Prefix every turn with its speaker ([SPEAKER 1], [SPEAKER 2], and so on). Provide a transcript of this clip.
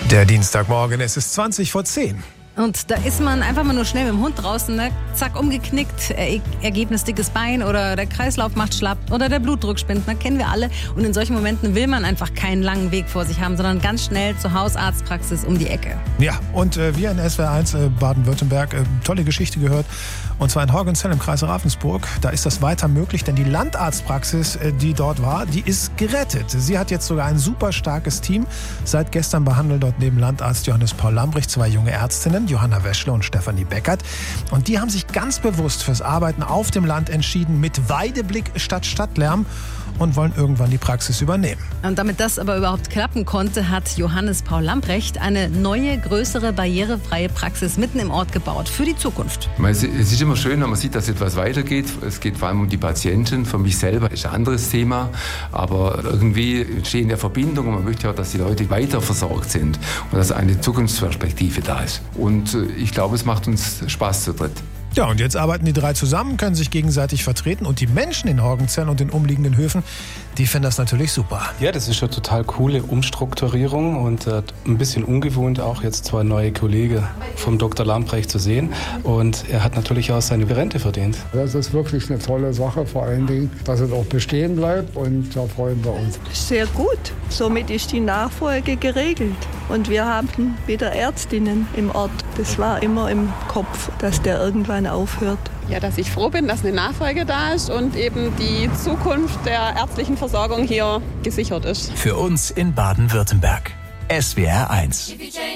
[SPEAKER 1] Der Dienstagmorgen, es ist 20:10.
[SPEAKER 2] Und da ist man einfach mal nur schnell mit dem Hund draußen, ne? Zack, umgeknickt, Ergebnis dickes Bein oder der Kreislauf macht schlapp oder der Blutdruck spinnt, das kennen wir alle. Und in solchen Momenten will man einfach keinen langen Weg vor sich haben, sondern ganz schnell zur Hausarztpraxis um die Ecke.
[SPEAKER 1] Ja, und wir in SWR 1 Baden-Württemberg, tolle Geschichte gehört. Und zwar in Horgenzell im Kreis Ravensburg. Da ist das weiter möglich, denn die Landarztpraxis, die dort war, die ist gerettet. Sie hat jetzt sogar ein super starkes Team. Seit gestern behandeln dort neben Landarzt Johannes Paul Lambrecht zwei junge Ärztinnen, Johanna Weschle und Stefanie Beckert. Und die haben sich ganz bewusst fürs Arbeiten auf dem Land entschieden, mit Weideblick statt Stadtlärm, und wollen irgendwann die Praxis übernehmen.
[SPEAKER 2] Und damit das aber überhaupt klappen konnte, hat Johannes Paul Lambrecht eine neue, größere, barrierefreie Praxis mitten im Ort gebaut für die Zukunft.
[SPEAKER 3] Es ist immer schön, wenn man sieht, dass etwas weitergeht. Es geht vor allem um die Patienten. Für mich selber ist ein anderes Thema. Aber irgendwie entstehen ja Verbindungen. Man möchte ja, dass die Leute weiter versorgt sind und dass eine Zukunftsperspektive da ist. Und ich glaube, es macht uns Spaß zu dritt.
[SPEAKER 1] Ja, und jetzt arbeiten die drei zusammen, können sich gegenseitig vertreten, und die Menschen in Horgenzell und den umliegenden Höfen, die finden das natürlich super.
[SPEAKER 4] Ja, das ist eine total coole Umstrukturierung und ein bisschen ungewohnt auch jetzt zwei neue Kollegen vom Dr. Lambrecht zu sehen, und er hat natürlich auch seine Rente verdient.
[SPEAKER 5] Das ist wirklich eine tolle Sache, vor allen Dingen, dass es auch bestehen bleibt, und da freuen wir uns.
[SPEAKER 6] Sehr gut. Somit ist die Nachfolge geregelt. Und wir haben wieder Ärztinnen im Ort. Das war immer im Kopf, dass der irgendwann aufhört.
[SPEAKER 7] Ja, dass ich froh bin, dass eine Nachfolge da ist und eben die Zukunft der ärztlichen Versorgung hier gesichert ist.
[SPEAKER 8] Für uns in Baden-Württemberg. SWR 1.